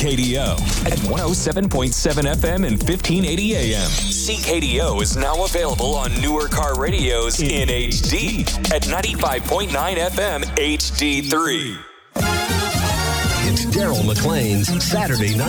CKDO at 107.7 FM and 1580 AM. CKDO is now available on newer car radios in HD at 95.9 FM HD3. It's Daryl McLean's Saturday Night